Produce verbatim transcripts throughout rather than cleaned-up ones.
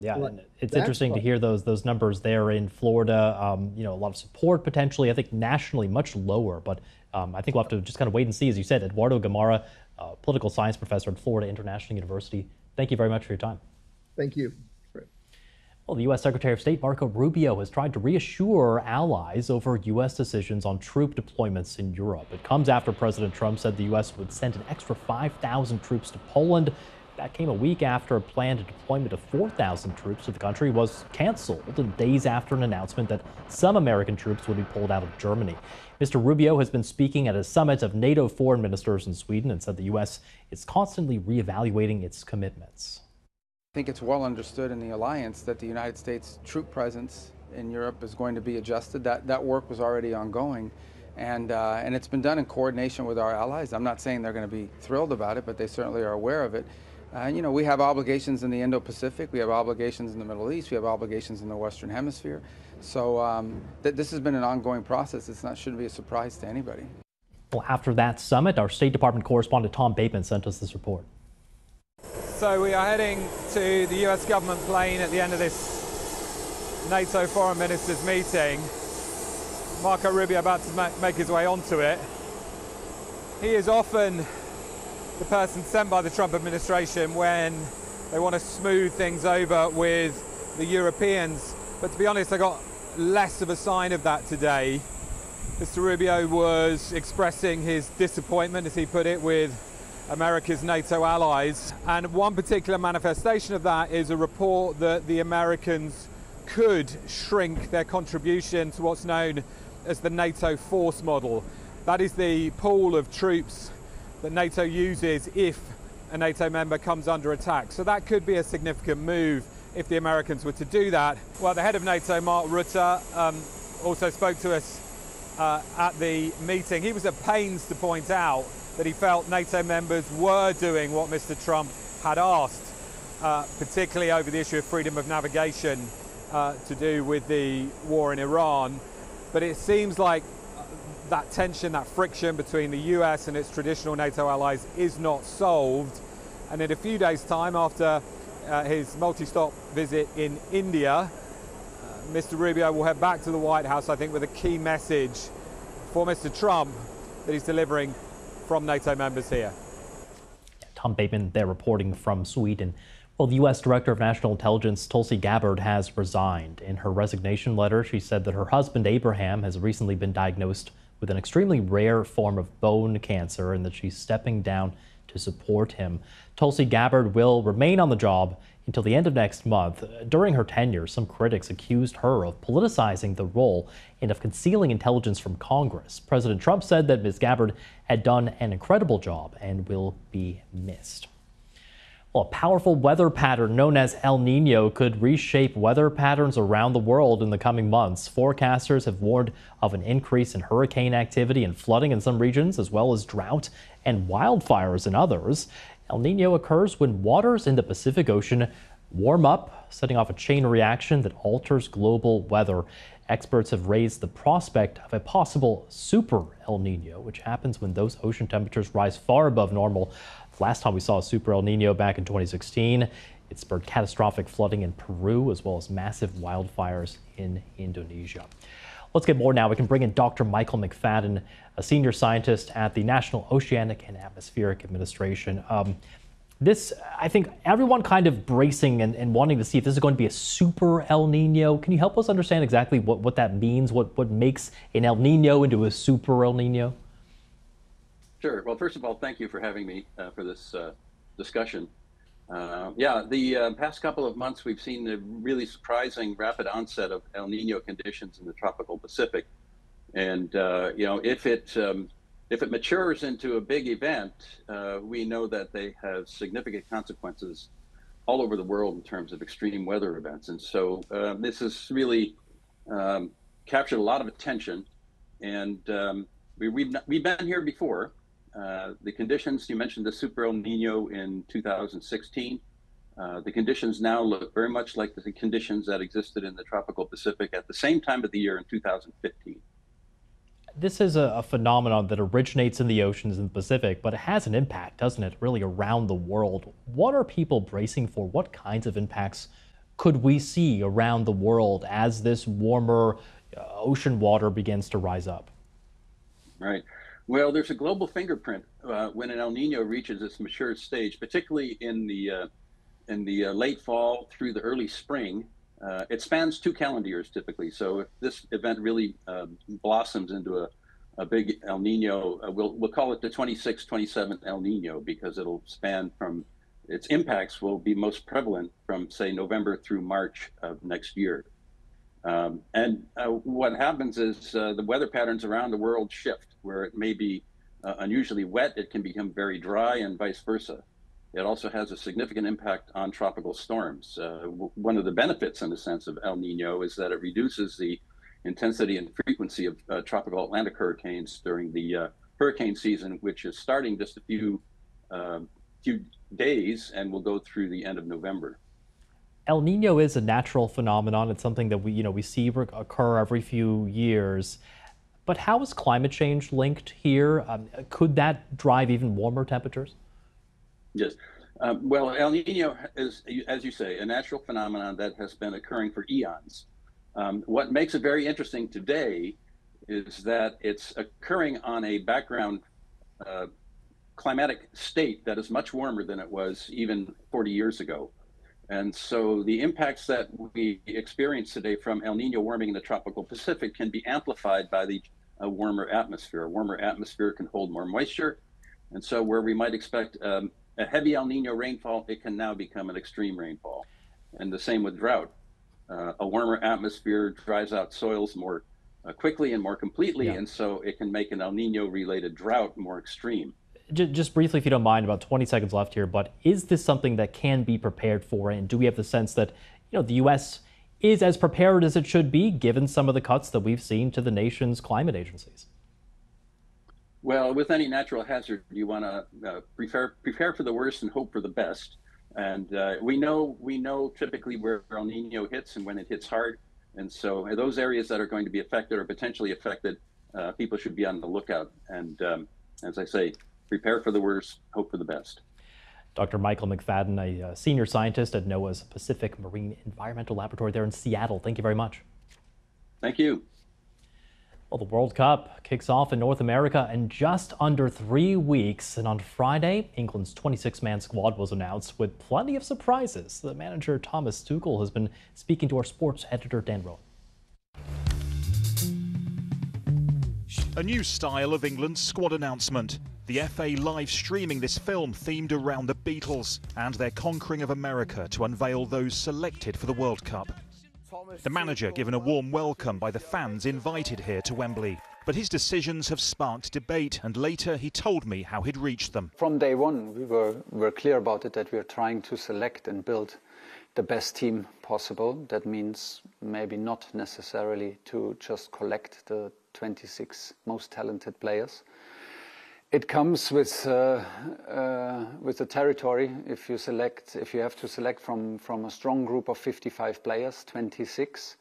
Yeah, Well, and it's that's interesting to what, hear those those numbers there in Florida. Um, you know, a lot of support potentially. I think nationally much lower, but um, I think we'll have to just kind of wait and see. As you said, Eduardo Gamarra, uh, political science professor at Florida International University. Thank you very much for your time. thank you. Well, the U S. Secretary of State Marco Rubio has tried to reassure allies over U S decisions on troop deployments in Europe. It comes after President Trump said the U S would send an extra five thousand troops to Poland. That came a week after a planned deployment of four thousand troops to the country was canceled, and days after an announcement that some American troops would be pulled out of Germany. Mister Rubio has been speaking at a summit of NATO foreign ministers in Sweden and said the U S is constantly reevaluating its commitments. I think it's well understood in the alliance that the United States troop presence in Europe is going to be adjusted. That that work was already ongoing, and uh, and it's been done in coordination with our allies. I'm not saying they're going to be thrilled about it, but they certainly are aware of it. Uh, you know, we have obligations in the Indo-Pacific, we have obligations in the Middle East, we have obligations in the Western Hemisphere. So um, th this has been an ongoing process. It's not shouldn't be a surprise to anybody. Well, after that summit, our State Department correspondent Tom Bateman sent us this report. So we are heading to the U S government plane at the end of this NATO foreign ministers meeting. Marco Rubio about to make his way onto it. He is often the person sent by the Trump administration when they want to smooth things over with the Europeans. But to be honest, I got less of a sign of that today. Mister Rubio was expressing his disappointment, as he put it, with America's NATO allies, and one particular manifestation of that is a report that the Americans could shrink their contribution to what's known as the NATO force model. That is the pool of troops that NATO uses if a NATO member comes under attack. So that could be a significant move if the Americans were to do that. Well, the head of NATO, Mark Rutte, um, also spoke to us uh, at the meeting. He was at pains to point out that he felt NATO members were doing what Mister Trump had asked, uh, particularly over the issue of freedom of navigation uh, to do with the war in Iran. But it seems like that tension, that friction between the U S and its traditional NATO allies is not solved. And in a few days' time, after uh, his multi-stop visit in India, uh, Mister Rubio will head back to the White House, I think, with a key message for Mister Trump that he's delivering from NATO members here. Tom Bateman there reporting from Sweden. Well, the U S. Director of National Intelligence, Tulsi Gabbard, has resigned. In her resignation letter, she said that her husband, Abraham, has recently been diagnosed with an extremely rare form of bone cancer and that she's stepping down to support him. Tulsi Gabbard will remain on the job until the end of next month. During her tenure, some critics accused her of politicizing the role and of concealing intelligence from Congress. President Trump said that Miz Gabbard had done an incredible job and will be missed. Well, a powerful weather pattern known as El Nino could reshape weather patterns around the world in the coming months. Forecasters have warned of an increase in hurricane activity and flooding in some regions, as well as drought and wildfires in others. El Nino occurs when waters in the Pacific Ocean warm up, setting off a chain reaction that alters global weather. Experts have raised the prospect of a possible super El Nino, which happens when those ocean temperatures rise far above normal. The last time we saw a super El Nino back in twenty sixteen, it spurred catastrophic flooding in Peru as well as massive wildfires in Indonesia. Let's get more now. We can bring in Doctor Michael McFadden, a senior scientist at the National Oceanic and Atmospheric Administration. Um, this, I think, everyone kind of bracing and, and wanting to see if this is going to be a super El Nino. Can you help us understand exactly what, what that means? What, what makes an El Nino into a super El Nino? Sure. Well, first of all, thank you for having me uh, for this uh, discussion. Uh, yeah, the uh, past couple of months, we've seen the really surprising rapid onset of El Nino conditions in the tropical Pacific. And, uh, you know, if it, um, if it matures into a big event, uh, we know that they have significant consequences all over the world in terms of extreme weather events. And so uh, this has really um, captured a lot of attention. And um, we, we've, we've been here before. Uh, the conditions, you mentioned the Super El Nino in two thousand sixteen. Uh, the conditions now look very much like the conditions that existed in the tropical Pacific at the same time of the year in two thousand fifteen. This is a, a phenomenon that originates in the oceans in the Pacific, but it has an impact, doesn't it, really around the world. What are people bracing for? What kinds of impacts could we see around the world as this warmer uh, ocean water begins to rise up? Right. Well, there's a global fingerprint uh, when an El Nino reaches its mature stage, particularly in the uh, in the uh, late fall through the early spring. Uh, it spans two calendar years typically. So if this event really uh, blossoms into a, a big El Nino, uh, we'll we'll call it the twenty-sixth, twenty-seventh El Nino, because it'll span from its impacts will be most prevalent from, say, November through March of next year. Um, and uh, what happens is uh, the weather patterns around the world shift. Where it may be uh, unusually wet, it can become very dry, and vice versa. It also has a significant impact on tropical storms. Uh, w- one of the benefits, in a sense, of El Nino is that it reduces the intensity and frequency of uh, tropical Atlantic hurricanes during the uh, hurricane season, which is starting just a few uh, few days and will go through the end of November. El Nino is a natural phenomenon. It's something that we, you know, we see occur every few years. But how is climate change linked here? Um, could that drive even warmer temperatures? Yes. Um, well, El Nino is, as you say, a natural phenomenon that has been occurring for eons. Um, what makes it very interesting today is that it's occurring on a background uh, climatic state that is much warmer than it was even forty years ago. And so the impacts that we experience today from El Nino warming in the tropical Pacific can be amplified by the uh, warmer atmosphere. A warmer atmosphere can hold more moisture. And so where we might expect um, a heavy El Nino rainfall, it can now become an extreme rainfall. And the same with drought. Uh, a warmer atmosphere dries out soils more uh, quickly and more completely. Yeah. And so it can make an El Nino related drought more extreme. Just briefly, if you don't mind, about twenty seconds left here, but is this something that can be prepared for? And do we have the sense that, you know, the U S is as prepared as it should be, given some of the cuts that we've seen to the nation's climate agencies? Well, with any natural hazard, you want to uh, prepare prepare for the worst and hope for the best. And uh, we know we know typically where El Nino hits and when it hits hard. And so those areas that are going to be affected or potentially affected, uh, people should be on the lookout. And um, as I say, prepare for the worst, hope for the best. Doctor Michael McFadden, a senior scientist at NOAA's Pacific Marine Environmental Laboratory there in Seattle. Thank you very much. Thank you. Well, the World Cup kicks off in North America in just under three weeks. And on Friday, England's twenty-six man squad was announced with plenty of surprises. The manager, Thomas Tuchel, has been speaking to our sports editor, Dan Rowan. A new style of England's squad announcement. The F A live streaming this film themed around the Beatles and their conquering of America to unveil those selected for the World Cup. The manager given a warm welcome by the fans invited here to Wembley. But his decisions have sparked debate, and later he told me how he'd reached them. From day one, we were, were clear about it, that we are trying to select and build the best team possible. That means maybe not necessarily to just collect the twenty-six most talented players. It comes with uh, uh, with the territory. If you select, if you have to select from from a strong group of fifty-five players, twenty-six,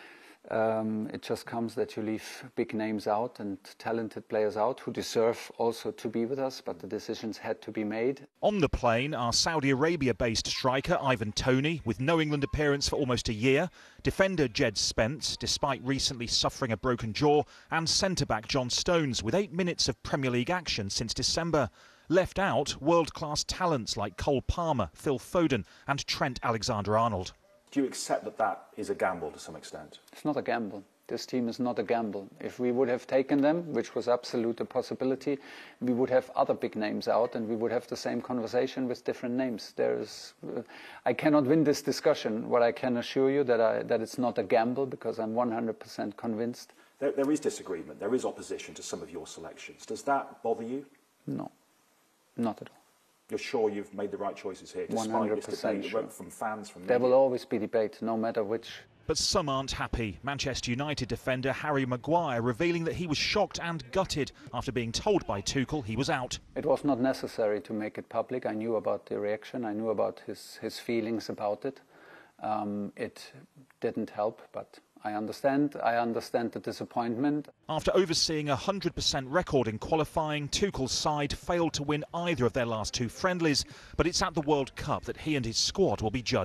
um, it just comes that you leave big names out and talented players out who deserve also to be with us. But the decisions had to be made. On the plane are Saudi Arabia-based striker Ivan Toney, with no England appearance for almost a year, defender Jed Spence, despite recently suffering a broken jaw, and centre-back John Stones, with eight minutes of Premier League action since December. Left out, world-class talents like Cole Palmer, Phil Foden and Trent Alexander-Arnold. Do you accept that that is a gamble to some extent? It's not a gamble. This team is not a gamble. If we would have taken them, which was absolute a possibility, we would have other big names out and we would have the same conversation with different names. There's, uh, I cannot win this discussion. What I can assure you that I, that it's not a gamble, because I'm one hundred percent convinced. There, there is disagreement. There is opposition to some of your selections. Does that bother you? No, not at all. You're sure you've made the right choices here, despite this debate sure. from fans, from There media? will always be debate, no matter which. But some aren't happy. Manchester United defender Harry Maguire revealing that he was shocked and gutted after being told by Tuchel he was out. It was not necessary to make it public. I knew about the reaction. I knew about his, his feelings about it. Um, it didn't help, but I understand. I understand the disappointment. After overseeing a one hundred percent record in qualifying, Tuchel's side failed to win either of their last two friendlies, but it's at the World Cup that he and his squad will be judged.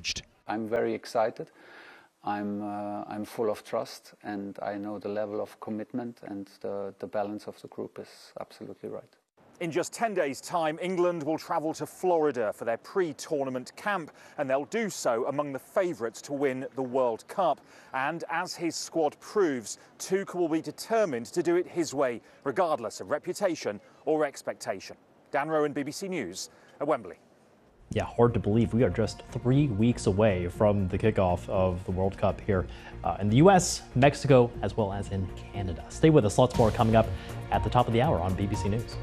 I'm very excited. I'm, uh, I'm full of trust, and I know the level of commitment, and the, the balance of the group is absolutely right. In just ten days' time, England will travel to Florida for their pre-tournament camp, and they'll do so among the favourites to win the World Cup. And as his squad proves, Tuchel will be determined to do it his way, regardless of reputation or expectation. Dan Rowan, B B C News at Wembley. Yeah, hard to believe we are just three weeks away from the kickoff of the World Cup here uh, in the U S, Mexico, as well as in Canada. Stay with us. Lots more coming up at the top of the hour on B B C News.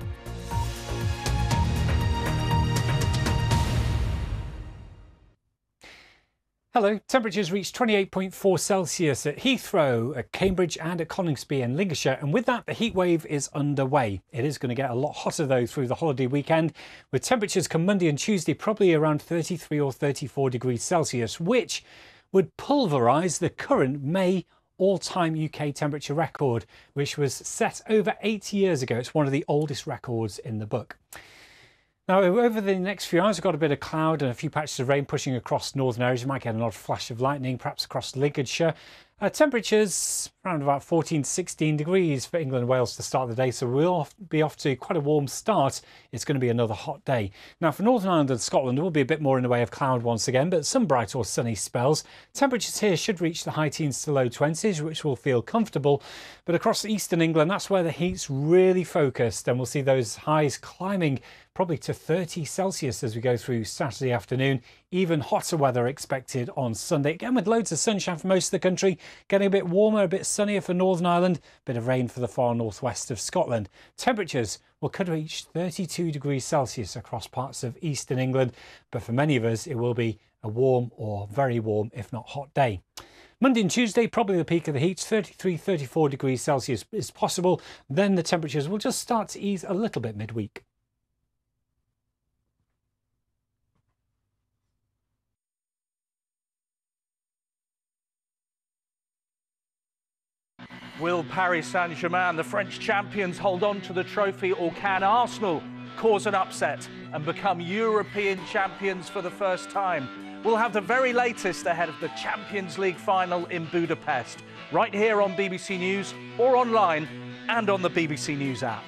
Hello. Temperatures reached twenty-eight point four Celsius at Heathrow, at Cambridge and at Coningsby and Lincolnshire. And with that, the heat wave is underway. It is going to get a lot hotter, though, through the holiday weekend, with temperatures come Monday and Tuesday probably around thirty-three or thirty-four degrees Celsius, which would pulverise the current May all-time U K temperature record, which was set over eighty years ago. It's one of the oldest records in the book. Now, over the next few hours, we've got a bit of cloud and a few patches of rain pushing across northern areas. You might get an odd flash of lightning, perhaps across Lincolnshire. Uh, temperatures around about fourteen, sixteen degrees for England and Wales to start the day, so we'll off, be off to quite a warm start. It's going to be another hot day. Now, for Northern Ireland and Scotland, there will be a bit more in the way of cloud once again, but some bright or sunny spells. Temperatures here should reach the high teens to low twenties, which will feel comfortable. But across eastern England, that's where the heat's really focused, and we'll see those highs climbing probably to thirty Celsius as we go through Saturday afternoon. Even hotter weather expected on Sunday. Again, with loads of sunshine for most of the country, getting a bit warmer, a bit sunnier for Northern Ireland, a bit of rain for the far northwest of Scotland. Temperatures will could reach thirty-two degrees Celsius across parts of eastern England, but for many of us, it will be a warm or very warm, if not hot day. Monday and Tuesday, probably the peak of the heat, thirty-three, thirty-four degrees Celsius is possible. Then the temperatures will just start to ease a little bit midweek. Will Paris Saint-Germain, the French champions, hold on to the trophy, or can Arsenal cause an upset and become European champions for the first time? We'll have the very latest ahead of the Champions League final in Budapest, right here on B B C News or online and on the B B C News app.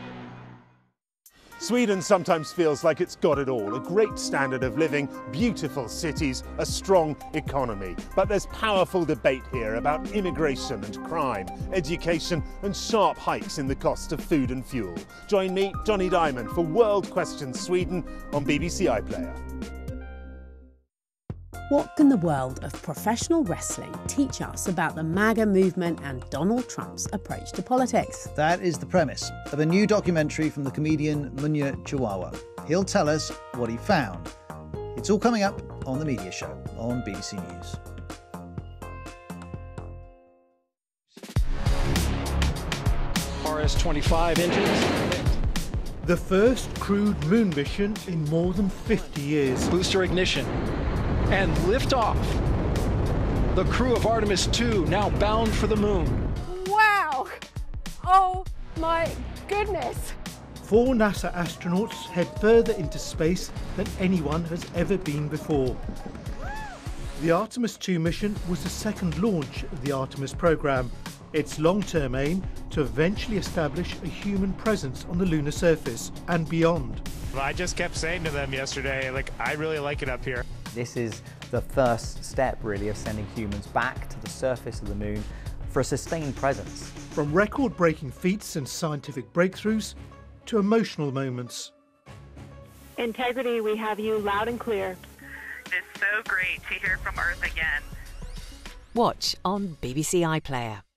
Sweden sometimes feels like it's got it all. A great standard of living, beautiful cities, a strong economy. But there's powerful debate here about immigration and crime, education and sharp hikes in the cost of food and fuel. Join me, Johnny Diamond, for World Questions Sweden on B B C iPlayer. What can the world of professional wrestling teach us about the MAGA movement and Donald Trump's approach to politics? That is the premise of a new documentary from the comedian Munya Chawawa. He'll tell us what he found. It's all coming up on The Media Show on B B C News. R S twenty-five engines. The first crewed moon mission in more than fifty years. Booster ignition. And liftoff. The crew of Artemis two now bound for the moon. Wow! Oh my goodness! Four NASA astronauts head further into space than anyone has ever been before. The Artemis two mission was the second launch of the Artemis program. Its long-term aim to eventually establish a human presence on the lunar surface and beyond. I just kept saying to them yesterday, like, I really like it up here. This is the first step, really, of sending humans back to the surface of the moon for a sustained presence. From record-breaking feats and scientific breakthroughs to emotional moments. Integrity, we have you loud and clear. It's so great to hear from Earth again. Watch on B B C iPlayer.